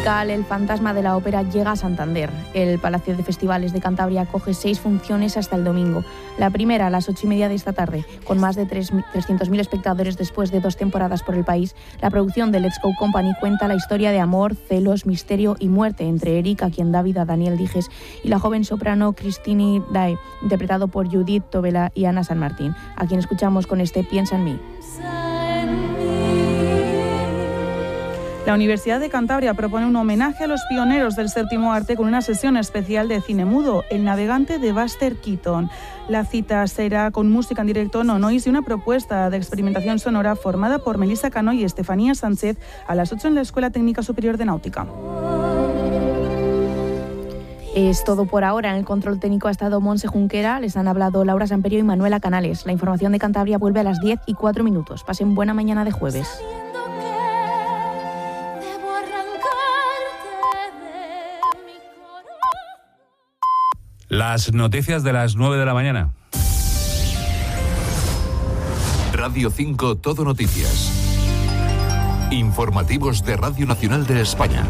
musical El fantasma de la ópera llega a Santander. El Palacio de Festivales de Cantabria acoge 6 funciones hasta el domingo. La primera a las 8:30 de esta tarde, con más de 300.000 espectadores después de 2 temporadas por el país. La producción de Let's Go Company cuenta la historia de amor, celos, misterio y muerte entre Eric, a quien da vida Daniel Dijes, y la joven soprano Christine Dae, interpretado por Judith Tobela y Ana San Martín, a quien escuchamos con este Piensa en mí. La Universidad de Cantabria propone un homenaje a los pioneros del séptimo arte con una sesión especial de cine mudo, El navegante de Buster Keaton. La cita será con música en directo, noise y una propuesta de experimentación sonora formada por Melissa Cano y Estefanía Sánchez a las 8 en la Escuela Técnica Superior de Náutica. Es todo por ahora. En el control técnico ha estado Monse Junquera, les han hablado Laura Samperio y Manuela Canales. La información de Cantabria vuelve a las 10:04. Pasen buena mañana de jueves. Las noticias de las 9 de la mañana. Radio 5 Todo Noticias. Informativos de Radio Nacional de España.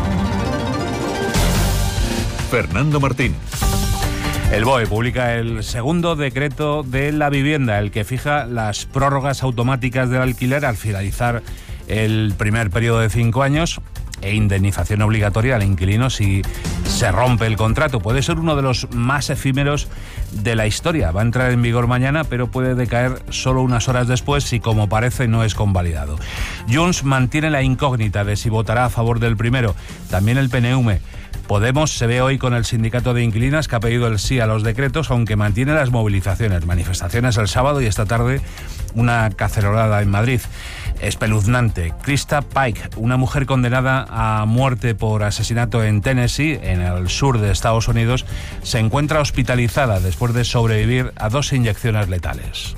Fernando Martín. El BOE publica el segundo decreto de la vivienda, el que fija las prórrogas automáticas del alquiler al finalizar el primer periodo de 5 años e indemnización obligatoria al inquilino si se rompe el contrato. Puede ser uno de los más efímeros de la historia. Va a entrar en vigor mañana, pero puede decaer solo unas horas después si, como parece, no es convalidado. Junts mantiene la incógnita de si votará a favor del primero. También el PNV. Podemos se ve hoy con el sindicato de inquilinas, que ha pedido el sí a los decretos, aunque mantiene las movilizaciones, manifestaciones el sábado y esta tarde una cacerolada en Madrid. Espeluznante. Krista Pike, una mujer condenada a muerte por asesinato en Tennessee, en el sur de Estados Unidos, se encuentra hospitalizada después de sobrevivir a 2 inyecciones letales.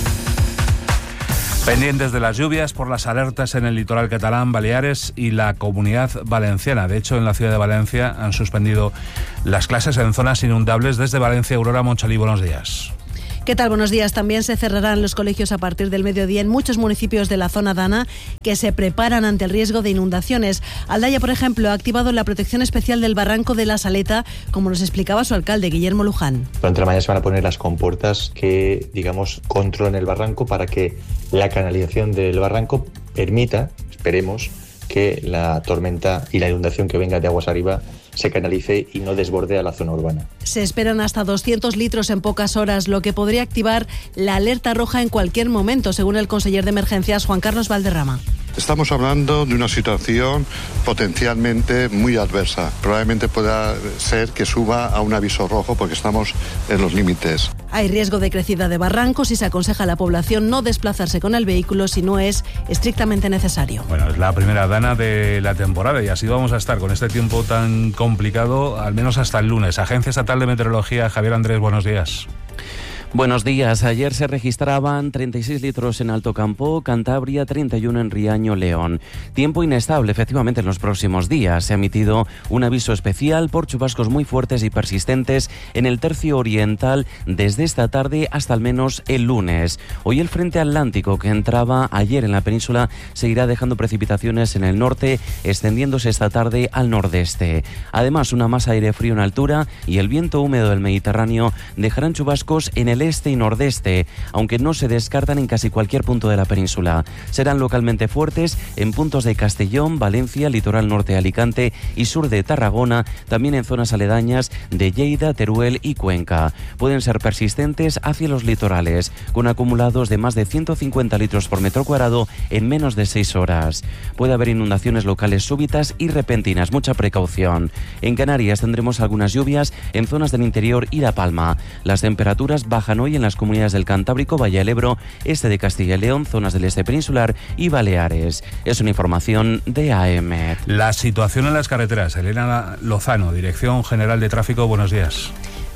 Pendientes de las lluvias por las alertas en el litoral catalán, Baleares y la Comunidad Valenciana. De hecho, en la ciudad de Valencia han suspendido las clases en zonas inundables. Desde Valencia, Aurora Monchalí, buenos días. ¿Qué tal? Buenos días. También se cerrarán los colegios a partir del mediodía en muchos municipios de la zona dana que se preparan ante el riesgo de inundaciones. Aldaya, por ejemplo, ha activado la protección especial del barranco de la Saleta, como nos explicaba su alcalde, Guillermo Luján. Durante la mañana se van a poner las compuertas que, controlan el barranco para que la canalización del barranco permita, esperemos, que la tormenta y la inundación que venga de aguas arriba se canalice y no desborde a la zona urbana. Se esperan hasta 200 litros en pocas horas, lo que podría activar la alerta roja en cualquier momento, según el conseller de Emergencias, Juan Carlos Valderrama. Estamos hablando de una situación potencialmente muy adversa. Probablemente pueda ser que suba a un aviso rojo porque estamos en los límites. Hay riesgo de crecida de barrancos y se aconseja a la población no desplazarse con el vehículo si no es estrictamente necesario. Bueno, es la primera dana de la temporada y así vamos a estar con este tiempo tan complicado, al menos hasta el lunes. Agencia Estatal de Meteorología, Javier Andrés, buenos días. Buenos días. Ayer se registraban 36 litros en Alto Campo, Cantabria, 31 en Riaño, León. Tiempo inestable, efectivamente, en los próximos días. Se ha emitido un aviso especial por chubascos muy fuertes y persistentes en el tercio oriental desde esta tarde hasta al menos el lunes. Hoy el frente atlántico que entraba ayer en la península seguirá dejando precipitaciones en el norte, extendiéndose esta tarde al nordeste. Además, una masa de aire frío en altura y el viento húmedo del Mediterráneo dejarán chubascos en el este y nordeste, aunque no se descartan en casi cualquier punto de la península. Serán localmente fuertes en puntos de Castellón, Valencia, litoral norte de Alicante y sur de Tarragona, también en zonas aledañas de Lleida, Teruel y Cuenca. Pueden ser persistentes hacia los litorales, con acumulados de más de 150 litros por metro cuadrado en menos de 6 horas. Puede haber inundaciones locales súbitas y repentinas, mucha precaución. En Canarias tendremos algunas lluvias en zonas del interior y La Palma. Las temperaturas bajan hoy en las comunidades del Cantábrico, Valle del Ebro, este de Castilla y León, zonas del este peninsular y Baleares. Es una información de AEMET. La situación en las carreteras. Elena Lozano, Dirección General de Tráfico, buenos días.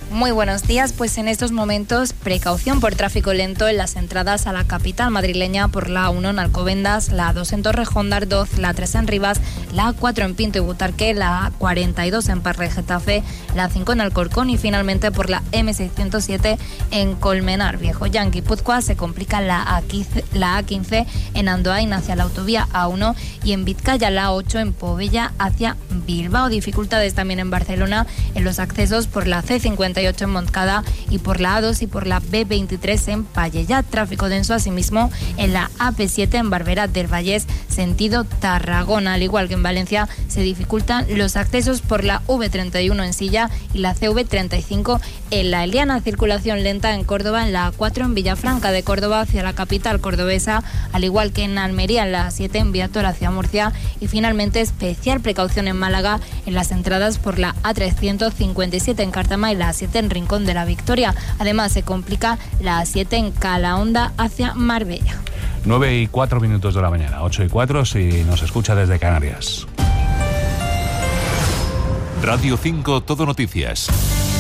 Muy buenos días, pues en estos momentos precaución por tráfico lento en las entradas a la capital madrileña por la A1 en Alcobendas, la A2 en Torrejón de Ardoz, la A3 en Rivas, la A4 en Pinto y Butarque, la A42 en Parla y Getafe, la A5 en Alcorcón y finalmente por la M607 en Colmenar Viejo. Ya en Guipúzcoa se complica la A15 en Andoain hacia la autovía A1 y en Vizcaya la A8 en Povella hacia Bilbao. Dificultades también en Barcelona en los accesos por la C58 en Montcada y por la A2 y por la B23 en Pallejà. Tráfico denso asimismo en la AP7 en Barberá del Vallès, sentido Tarragona. Al igual que en Valencia se dificultan los accesos por la V31 en Silla y la CV35 en La Eliana. Circulación lenta en Córdoba en la A4 en Villafranca de Córdoba hacia la capital cordobesa, al igual que en Almería en la A7 en Vía Tora hacia Murcia y finalmente especial precaución en Málaga en las entradas por la A357 en Cártama y la A7 en Rincón de la Victoria. Además se complica la A7 en Calahonda hacia Marbella. 9:04 de la mañana, 8:04 si nos escucha desde Canarias. Radio 5 Todo Noticias.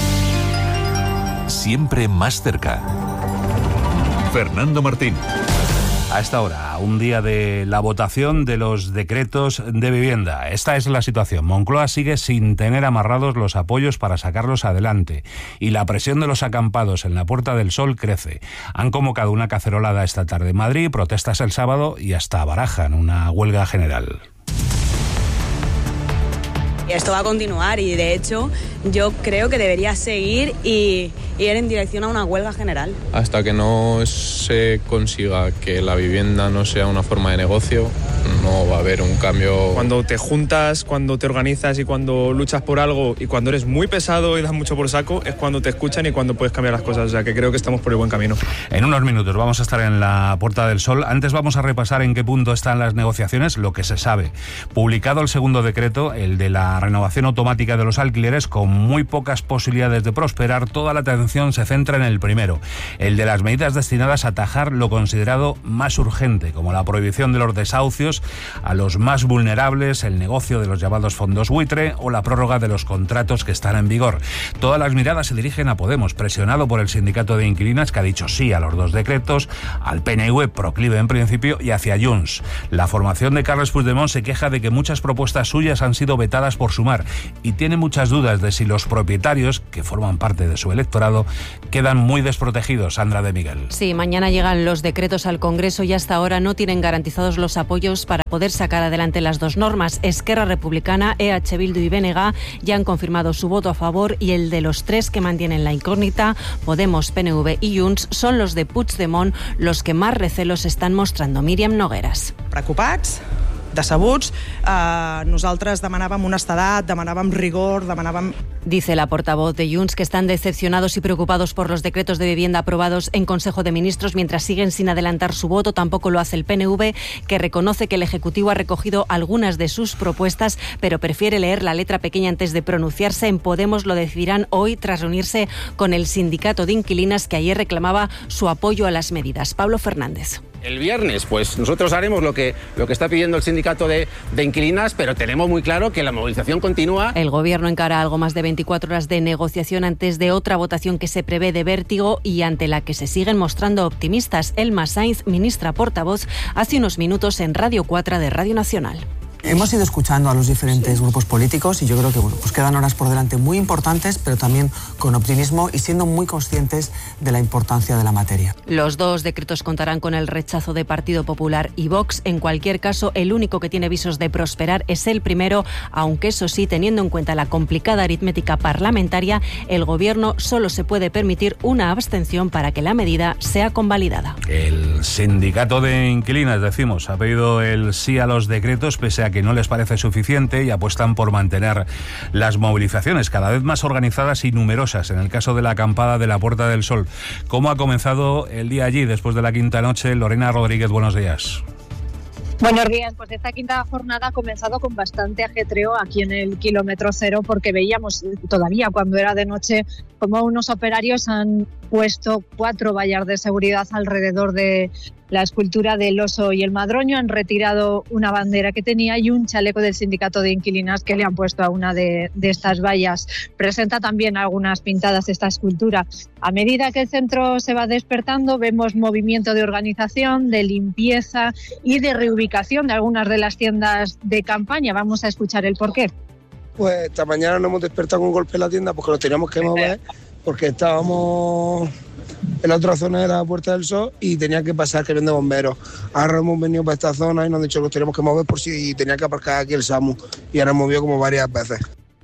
Siempre más cerca. Fernando Martín. A esta hora, un día de la votación de los decretos de vivienda. Esta es la situación. Moncloa sigue sin tener amarrados los apoyos para sacarlos adelante y la presión de los acampados en la Puerta del Sol crece. Han convocado una cacerolada esta tarde en Madrid, protestas el sábado y hasta barajan una huelga general. Esto va a continuar y de hecho yo creo que debería seguir y ir en dirección a una huelga general. Hasta que no se consiga que la vivienda no sea una forma de negocio, no va a haber un cambio. Cuando te juntas, cuando te organizas y cuando luchas por algo y cuando eres muy pesado y das mucho por saco, es cuando te escuchan y cuando puedes cambiar las cosas. O sea que creo que estamos por el buen camino. En unos minutos vamos a estar en la Puerta del Sol. Antes vamos a repasar en qué punto están las negociaciones, lo que se sabe. Publicado el segundo decreto, el de la renovación automática de los alquileres, con muy pocas posibilidades de prosperar, toda la atención se centra en el primero, el de las medidas destinadas a atajar lo considerado más urgente, como la prohibición de los desahucios a los más vulnerables, el negocio de los llamados fondos buitre o la prórroga de los contratos que están en vigor. Todas las miradas se dirigen a Podemos, presionado por el sindicato de inquilinas, que ha dicho sí a los dos decretos, al PNV, proclive en principio, y hacia Junts. La formación de Carles Puigdemont se queja de que muchas propuestas suyas han sido vetadas por Sumar y tiene muchas dudas de si los propietarios, que forman parte de su electorado, quedan muy desprotegidos. Sandra de Miguel. Sí, mañana llegan los decretos al Congreso y hasta ahora no tienen garantizados los apoyos para poder sacar adelante las dos normas. Esquerra Republicana, EH Bildu y BNG ya han confirmado su voto a favor y el de los tres que mantienen la incógnita, Podemos, PNV y Junts, son los de Puigdemont los que más recelos están mostrando. Míriam Nogueras. Preocupats, decebuts, nosaltres demanàvem honestedat, demanàvem rigor, demanàvem... Dice la portavoz de Junts que están decepcionados y preocupados por los decretos de vivienda aprobados en Consejo de Ministros mientras siguen sin adelantar su voto. Tampoco lo hace el PNV, que reconoce que el Ejecutivo ha recogido algunas de sus propuestas, pero prefiere leer la letra pequeña antes de pronunciarse. En Podemos lo decidirán hoy tras reunirse con el sindicato de inquilinas que ayer reclamaba su apoyo a las medidas. Pablo Fernández. El viernes, pues nosotros haremos lo que está pidiendo el sindicato de inquilinas, pero tenemos muy claro que la movilización continúa. El Gobierno encara algo más de 24 horas de negociación antes de otra votación que se prevé de vértigo y ante la que se siguen mostrando optimistas. Elma Sainz, ministra portavoz, hace unos minutos en Radio 4 de Radio Nacional. Hemos ido escuchando a los diferentes grupos políticos y yo creo que pues quedan horas por delante muy importantes, pero también con optimismo y siendo muy conscientes de la importancia de la materia. Los dos decretos contarán con el rechazo de Partido Popular y Vox. En cualquier caso, el único que tiene visos de prosperar es el primero, aunque eso sí, teniendo en cuenta la complicada aritmética parlamentaria, el Gobierno solo se puede permitir una abstención para que la medida sea convalidada. El sindicato de inquilinas, decimos, ha pedido el sí a los decretos pese a que no les parece suficiente y apuestan por mantener las movilizaciones cada vez más organizadas y numerosas. En el caso de la acampada de la Puerta del Sol, ¿cómo ha comenzado el día allí después de la quinta noche? Lorena Rodríguez, buenos días. Buenos días, pues esta quinta jornada ha comenzado con bastante ajetreo aquí en el kilómetro cero, porque veíamos todavía cuando era de noche como unos operarios han puesto 4 vallas de seguridad alrededor de la escultura del oso y el madroño, han retirado una bandera que tenía y un chaleco del sindicato de inquilinas que le han puesto a una de estas vallas. Presenta también algunas pintadas esta escultura. A medida que el centro se va despertando, vemos movimiento de organización, de limpieza y de reubicación de algunas de las tiendas de campaña. Vamos a escuchar el porqué. Pues esta mañana nos hemos despertado con un golpe en la tienda porque lo teníamos que mover, porque estábamos en la otra zona de la Puerta del Sol y tenía que pasar que vienen bomberos. Ahora hemos venido para esta zona y nos han dicho que los teníamos que mover por si tenía que aparcar aquí el SAMU, y ahora hemos movido como varias veces.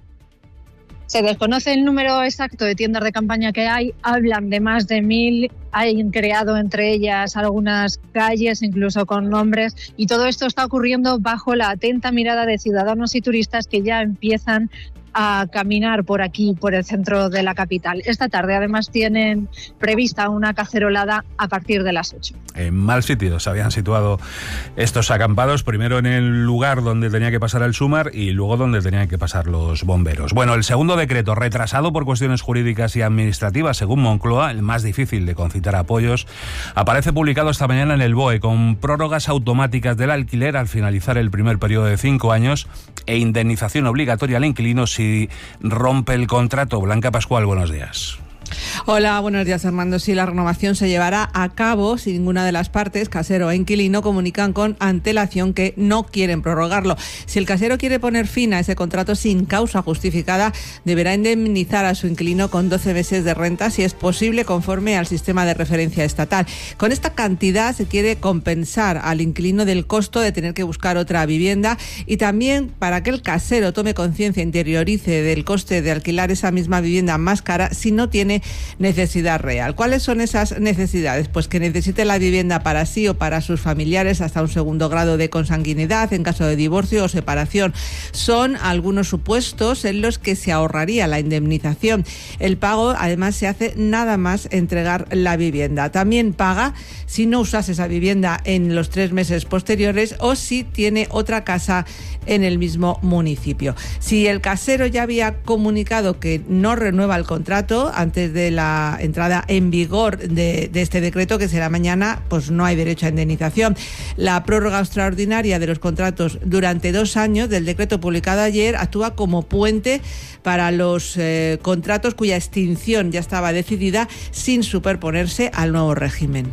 Se desconoce el número exacto de tiendas de campaña que hay, hablan de más de 1000, han creado entre ellas algunas calles, incluso con nombres, y todo esto está ocurriendo bajo la atenta mirada de ciudadanos y turistas que ya empiezan a caminar por aquí, por el centro de la capital. Esta tarde además tienen prevista una cacerolada a partir de las 8. En mal sitio se habían situado estos acampados, primero en el lugar donde tenía que pasar el SUMAR y luego donde tenían que pasar los bomberos. Bueno, el segundo decreto, retrasado por cuestiones jurídicas y administrativas, según Moncloa, el más difícil de concitar apoyos, aparece publicado esta mañana en el BOE, con prórrogas automáticas del alquiler al finalizar el primer periodo de 5 años e indemnización obligatoria al inquilino si rompe el contrato. Blanca Pascual, buenos días. Hola, buenos días, Armando. Sí, la renovación se llevará a cabo si ninguna de las partes, casero e inquilino, comunican con antelación que no quieren prorrogarlo. Si el casero quiere poner fin a ese contrato sin causa justificada, deberá indemnizar a su inquilino con 12 meses de renta, si es posible, conforme al sistema de referencia estatal. Con esta cantidad se quiere compensar al inquilino del costo de tener que buscar otra vivienda, y también para que el casero tome conciencia, interiorice del coste de alquilar esa misma vivienda más cara si no tiene necesidad real. ¿Cuáles son esas necesidades? Pues que necesite la vivienda para sí o para sus familiares hasta un segundo grado de consanguinidad en caso de divorcio o separación. Son algunos supuestos en los que se ahorraría la indemnización. El pago además se hace nada más entregar la vivienda. También paga si no usase esa vivienda en los 3 meses posteriores o si tiene otra casa en el mismo municipio. Si el casero ya había comunicado que no renueva el contrato antes de la entrada en vigor de este decreto, que será mañana, pues no hay derecho a indemnización. La prórroga extraordinaria de los contratos durante 2 años del decreto publicado ayer actúa como puente para los contratos cuya extinción ya estaba decidida, sin superponerse al nuevo régimen.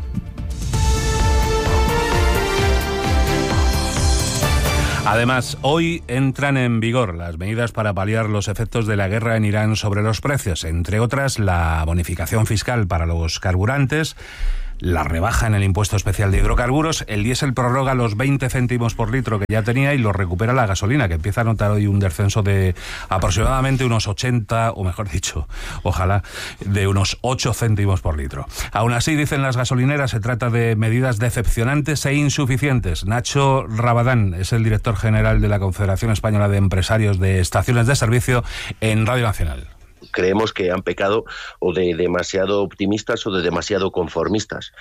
Además, hoy entran en vigor las medidas para paliar los efectos de la guerra en Irán sobre los precios, entre otras la bonificación fiscal para los carburantes, la rebaja en el impuesto especial de hidrocarburos, el diésel prorroga los 20 céntimos por litro que ya tenía y lo recupera la gasolina, que empieza a notar hoy un descenso de aproximadamente unos 80, o mejor dicho, ojalá, de unos 8 céntimos por litro. Aún así, dicen las gasolineras, se trata de medidas decepcionantes e insuficientes. Nacho Rabadán es el director general de la Confederación Española de Empresarios de Estaciones de Servicio en Radio Nacional. Creemos que han pecado o de demasiado optimistas o de demasiado conformistas.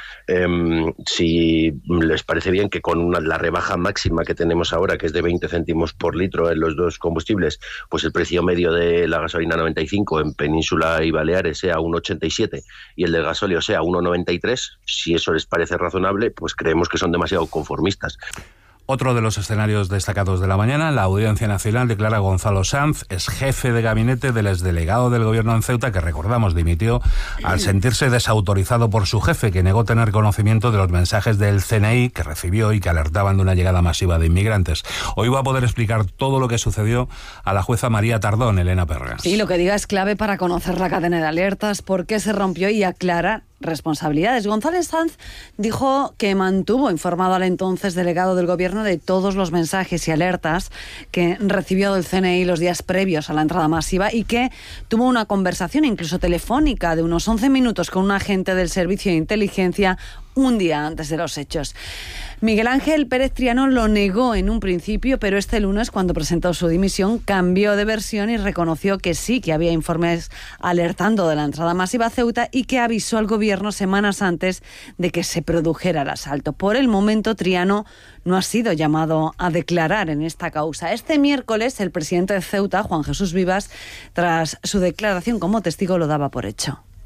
Si les parece bien que con la rebaja máxima que tenemos ahora, que es de 20 céntimos por litro en los dos combustibles, pues el precio medio de la gasolina 95 en Península y Baleares sea 1,87 y el del gasóleo sea 1,93, si eso les parece razonable, pues creemos que son demasiado conformistas. Otro de los escenarios destacados de la mañana, la Audiencia Nacional declara a Gonzalo Sanz, es jefe de gabinete del exdelegado del gobierno en Ceuta, que recordamos dimitió al sentirse desautorizado por su jefe, que negó tener conocimiento de los mensajes del CNI que recibió y que alertaban de una llegada masiva de inmigrantes. Hoy va a poder explicar todo lo que sucedió a la jueza María Tardón, Elena Perras. Sí, lo que diga es clave para conocer la cadena de alertas, por qué se rompió y aclarar responsabilidades. González Sanz dijo que mantuvo informado al entonces delegado del gobierno de todos los mensajes y alertas que recibió del CNI los días previos a la entrada masiva y que tuvo una conversación incluso telefónica de unos 11 minutos con un agente del Servicio de Inteligencia un día antes de los hechos. Miguel Ángel Pérez Triano lo negó en un principio, pero este lunes, cuando presentó su dimisión, cambió de versión y reconoció que sí, que había informes alertando de la entrada masiva a Ceuta y que avisó al gobierno semanas antes de que se produjera el asalto. Por el momento, Triano no ha sido llamado a declarar en esta causa. Este miércoles, el presidente de Ceuta, Juan Jesús Vivas, tras su declaración como testigo, lo daba por hecho.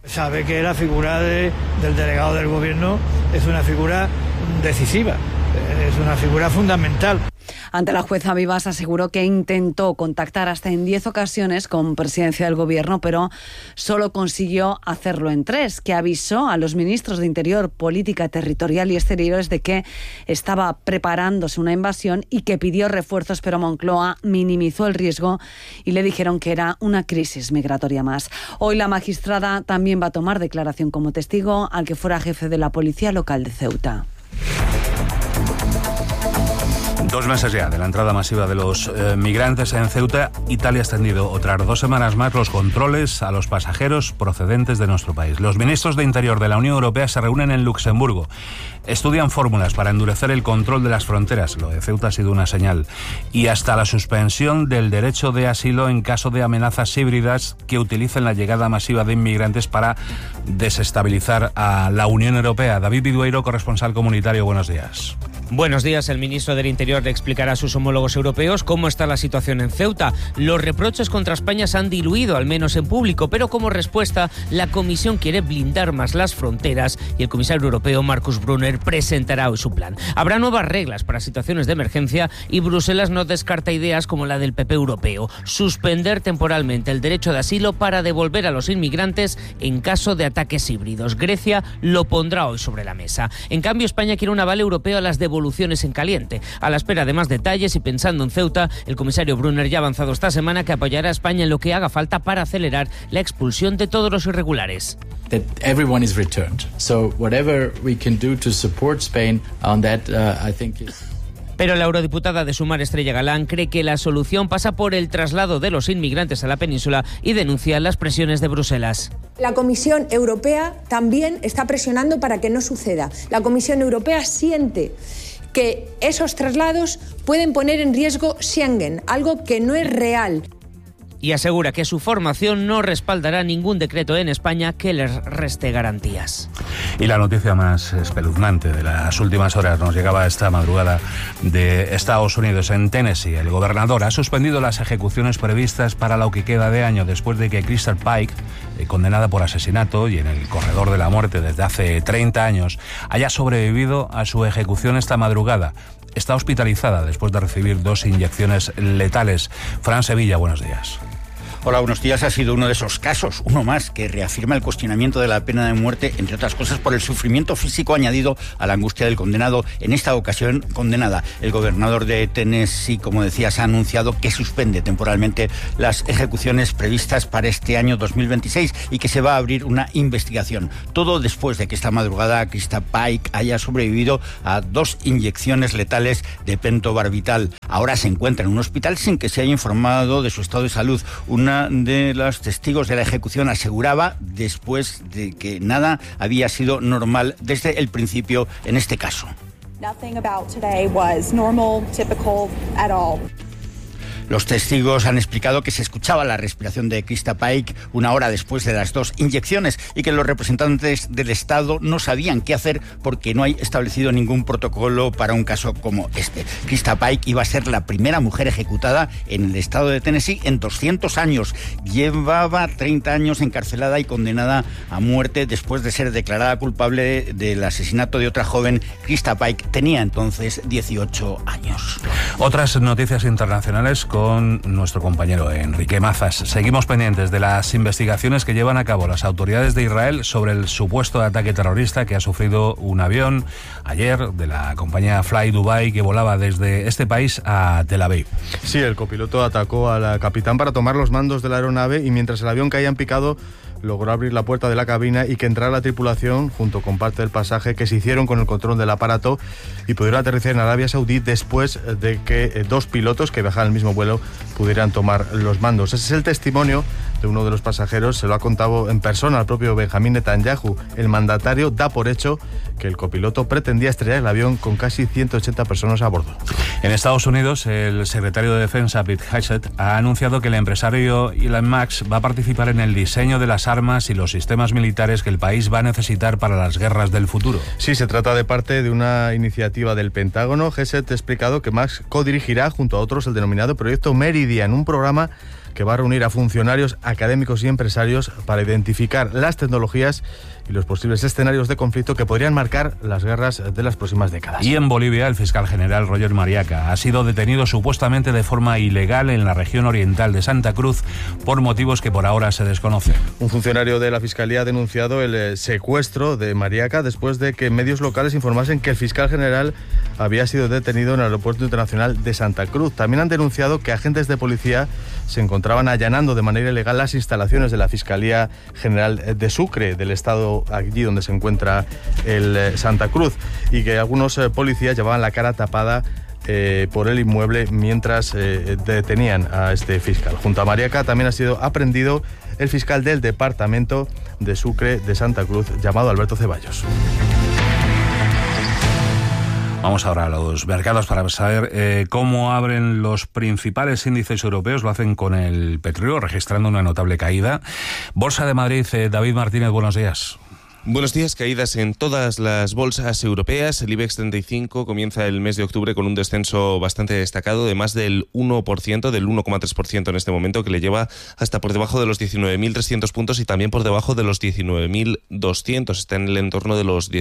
Sabe que la figura del delegado del gobierno es una figura decisiva, es una figura fundamental. Ante la jueza, Vivas aseguró que intentó contactar hasta en 10 ocasiones con presidencia del gobierno, pero solo consiguió hacerlo en 3, que avisó a los ministros de Interior, Política Territorial y Exteriores de que estaba preparándose una invasión y que pidió refuerzos, pero Moncloa minimizó el riesgo y le dijeron que era una crisis migratoria más. Hoy la magistrada también va a tomar declaración como testigo al que fuera jefe de la Policía Local de Ceuta. 2 meses ya de la entrada masiva de los migrantes en Ceuta. Italia ha extendido otras 2 semanas más los controles a los pasajeros procedentes de nuestro país. Los ministros de Interior de la Unión Europea se reúnen en Luxemburgo. Estudian fórmulas para endurecer el control de las fronteras. Lo de Ceuta ha sido una señal. Y hasta la suspensión del derecho de asilo en caso de amenazas híbridas que utilicen la llegada masiva de inmigrantes para desestabilizar a la Unión Europea. David Vidueiro, corresponsal comunitario, buenos días. Buenos días. El ministro del Interior le explicará a sus homólogos europeos cómo está la situación en Ceuta. Los reproches contra España se han diluido, al menos en público, pero como respuesta, la Comisión quiere blindar más las fronteras y el comisario europeo Markus Brunner presentará hoy su plan. Habrá nuevas reglas para situaciones de emergencia y Bruselas no descarta ideas como la del PP europeo: suspender temporalmente el derecho de asilo para devolver a los inmigrantes en caso de ataques híbridos. Grecia lo pondrá hoy sobre la mesa. En cambio, España quiere un aval europeo a las devoluciones en caliente. A la espera de más detalles y pensando en Ceuta, el comisario Brunner ya ha avanzado esta semana que apoyará a España en lo que haga falta para acelerar la expulsión de todos los irregulares. That everyone is returned. So whatever we can do to support Spain on that, I think is... Pero la eurodiputada de Sumar, Estrella Galán, cree que la solución pasa por el traslado de los inmigrantes a la península y denuncia las presiones de Bruselas. La Comisión Europea también está presionando para que no suceda. La Comisión Europea siente que esos traslados pueden poner en riesgo Schengen, algo que no es real. Y asegura que su formación no respaldará ningún decreto en España que les reste garantías. Y la noticia más espeluznante de las últimas horas nos llegaba esta madrugada de Estados Unidos. En Tennessee, el gobernador ha suspendido las ejecuciones previstas para lo que queda de año después de que Crystal Pike, condenada por asesinato y en el corredor de la muerte desde hace 30 años, haya sobrevivido a su ejecución esta madrugada. Está hospitalizada después de recibir 2 inyecciones letales. Fran Sevilla, buenos días. Hola, buenos días. Ha sido uno de esos casos, uno más, que reafirma el cuestionamiento de la pena de muerte, entre otras cosas por el sufrimiento físico añadido a la angustia del condenado, en esta ocasión condenada. El gobernador de Tennessee, como decías, ha anunciado que suspende temporalmente las ejecuciones previstas para este año 2026 y que se va a abrir una investigación. Todo después de que esta madrugada Crystal Pike haya sobrevivido a 2 inyecciones letales de pentobarbital. Ahora se encuentra en un hospital sin que se haya informado de su estado de salud. Una de los testigos de la ejecución aseguraba después de que nada había sido normal desde el principio en este caso. Nothing about today was normal, typical at all. Los testigos han explicado que se escuchaba la respiración de Crystal Pike 1 hora después de las 2 inyecciones y que los representantes del Estado no sabían qué hacer porque no hay establecido ningún protocolo para un caso como este. Crystal Pike iba a ser la primera mujer ejecutada en el estado de Tennessee en 200 años. Llevaba 30 años encarcelada y condenada a muerte después de ser declarada culpable del asesinato de otra joven. Crystal Pike tenía entonces 18 años. Otras noticias internacionales con nuestro compañero Enrique Mazas. Seguimos pendientes de las investigaciones que llevan a cabo las autoridades de Israel sobre el supuesto ataque terrorista que ha sufrido un avión ayer de la compañía Fly Dubai que volaba desde este país a Tel Aviv. Sí, el copiloto atacó al capitán para tomar los mandos de la aeronave y mientras el avión caía en picado logró abrir la puerta de la cabina y que entrara la tripulación junto con parte del pasaje que se hicieron con el control del aparato y pudieron aterrizar en Arabia Saudí después de que 2 pilotos que viajaban en el mismo vuelo pudieran tomar los mandos. Ese es el testimonio de uno de los pasajeros, se lo ha contado en persona al propio Benjamín Netanyahu. El mandatario da por hecho que el copiloto pretendía estrellar el avión con casi 180 personas a bordo. En Estados Unidos, el secretario de Defensa, Pete Hegseth, ha anunciado que el empresario Elon Musk va a participar en el diseño de las armas y los sistemas militares que el país va a necesitar para las guerras del futuro. Sí, se trata de parte de una iniciativa del Pentágono. Hegseth ha explicado que Musk codirigirá junto a otros el denominado Proyecto Meridian, un programa que va a reunir a funcionarios, académicos y empresarios para identificar las tecnologías y los posibles escenarios de conflicto que podrían marcar las guerras de las próximas décadas. Y en Bolivia, el fiscal general Roger Mariaca ha sido detenido supuestamente de forma ilegal en la región oriental de Santa Cruz por motivos que por ahora se desconocen. Un funcionario de la Fiscalía ha denunciado el secuestro de Mariaca después de que medios locales informasen que el fiscal general había sido detenido en el aeropuerto internacional de Santa Cruz. También han denunciado que agentes de policía se encontraban allanando de manera ilegal las instalaciones de la Fiscalía General de Sucre, del estado allí donde se encuentra el Santa Cruz, y que algunos policías llevaban la cara tapada por el inmueble mientras detenían a este fiscal. Junto a Mariaca también ha sido aprehendido el fiscal del departamento de Sucre de Santa Cruz, llamado Alberto Ceballos. Vamos ahora a los mercados para saber cómo abren los principales índices europeos. Lo hacen con el petróleo, registrando una notable caída. Bolsa de Madrid, David Martínez, buenos días. Buenos días. Caídas en todas las bolsas europeas. El IBEX 35 comienza el mes de octubre con un descenso bastante destacado de más del 1%, del 1,3% en este momento, que le lleva hasta por debajo de los 19.300 puntos y también por debajo de los 19.200. Está en el entorno de los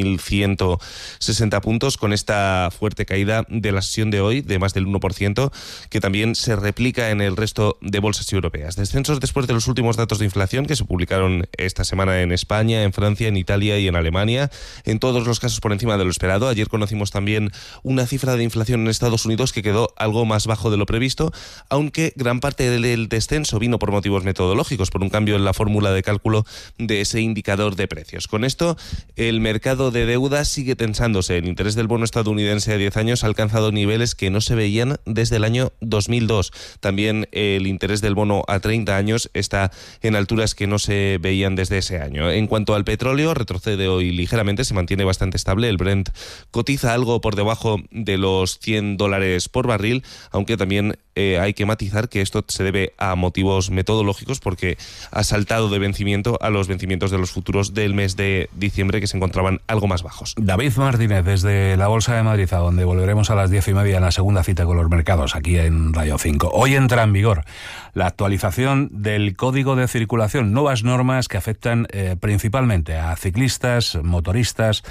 19.160 puntos, con esta fuerte caída de la sesión de hoy de más del 1%, que también se replica en el resto de bolsas europeas. Descensos después de los últimos datos de inflación que se publicaron esta semana en España, en Francia, en Italia y en Alemania, en todos los casos por encima de lo esperado. Ayer conocimos también una cifra de inflación en Estados Unidos que quedó algo más bajo de lo previsto, aunque gran parte del descenso vino por motivos metodológicos, por un cambio en la fórmula de cálculo de ese indicador de precios. Con esto, el mercado de deuda sigue tensándose. El interés del bono estadounidense a 10 años ha alcanzado niveles que no se veían desde el año 2002. También el interés del bono a 30 años está en alturas que no se veían desde ese año. En cuanto al petróleo, retrocede hoy ligeramente, se mantiene bastante estable. El Brent cotiza algo por debajo de los $100 por barril, aunque también hay que matizar que esto se debe a motivos metodológicos, porque ha saltado de vencimiento a los vencimientos de los futuros del mes de diciembre, que se encontraban algo más bajos. David Martínez, desde la Bolsa de Madrid, a donde volveremos a las 10:30 en la segunda cita con los mercados, aquí en Radio 5. Hoy entra en vigor la actualización del Código de Circulación, nuevas normas que afectan principalmente a ciclistas, motoristas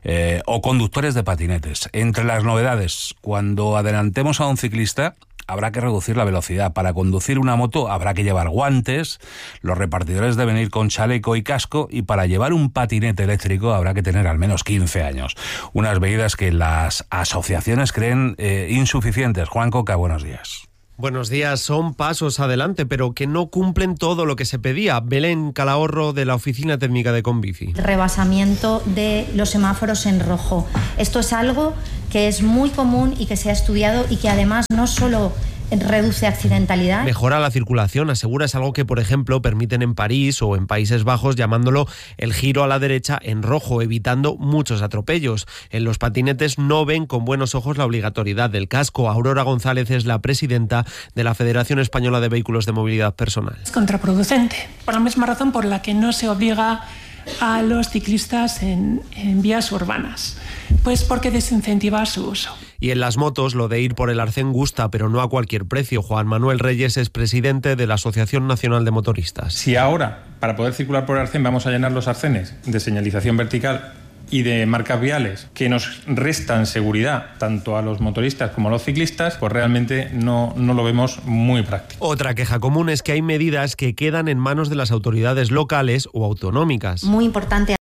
o conductores de patinetes. Entre las novedades, cuando adelantemos a un ciclista, habrá que reducir la velocidad. Para conducir una moto habrá que llevar guantes, los repartidores deben ir con chaleco y casco, y para llevar un patinete eléctrico habrá que tener al menos 15 años. Unas medidas que las asociaciones creen insuficientes. Juan Coca, buenos días. Buenos días. Son pasos adelante, pero que no cumplen todo lo que se pedía. Belén Calahorro, de la Oficina Técnica de Conbici. Rebasamiento de los semáforos en rojo. Esto es algo que es muy común y que se ha estudiado, y que además no solo reduce accidentalidad. Mejora la circulación, asegura, es algo que, por ejemplo, permiten en París o en Países Bajos, llamándolo el giro a la derecha en rojo, evitando muchos atropellos. En los patinetes no ven con buenos ojos la obligatoriedad del casco. Aurora González es la presidenta de la Federación Española de Vehículos de Movilidad Personal. Es contraproducente, por la misma razón por la que no se obliga a los ciclistas en vías urbanas, pues porque desincentiva su uso. Y en las motos, lo de ir por el arcén gusta, pero no a cualquier precio. Juan Manuel Reyes es presidente de la Asociación Nacional de Motoristas. Si ahora, para poder circular por el arcén, vamos a llenar los arcenes de señalización vertical y de marcas viales que nos restan seguridad tanto a los motoristas como a los ciclistas, pues realmente no lo vemos muy práctico. Otra queja común es que hay medidas que quedan en manos de las autoridades locales o autonómicas. Muy importante